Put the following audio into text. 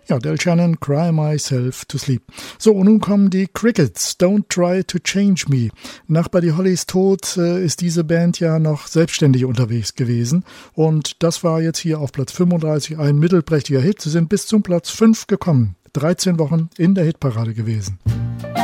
Ja, Del Shannon, Cry Myself to Sleep. So, und nun kommen die Crickets, Don't Try to Change Me. Nach Buddy Hollys Tod ist diese Band ja noch selbstständig unterwegs gewesen. Und das war jetzt hier auf Platz 35 ein mittelprächtiger Hit. Sie sind bis zum Platz 5 gekommen. 13 Wochen in der Hitparade gewesen.